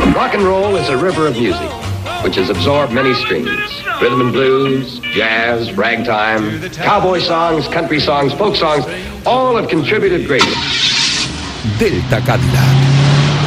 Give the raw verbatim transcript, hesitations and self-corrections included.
Rock and roll is a river of music, which has absorbed many streams. Rhythm and blues, jazz, ragtime, cowboy songs, country songs, folk songs, all have contributed greatly. Delta Cadillac.